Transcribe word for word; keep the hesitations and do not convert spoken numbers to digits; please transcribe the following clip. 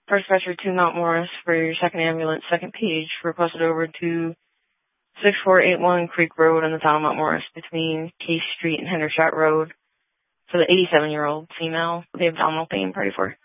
First dispatcher to Mount Morris for your second ambulance, second page, requested over to six four eight one Creek Road in the town of Mount Morris between Case Street and Hendershot Road for the eighty-seven-year-old female with the abdominal pain. Party for.